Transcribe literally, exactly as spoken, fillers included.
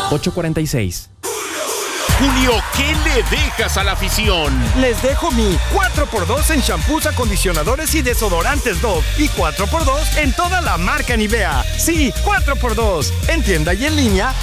ocho cuatro seis. Julio, ¿qué le dejas a la afición? Les dejo mi cuatro por dos en shampoos, acondicionadores y desodorantes Dove. Y cuatro por dos en toda la marca Nivea. Sí, cuatro por dos. En tienda y en línea,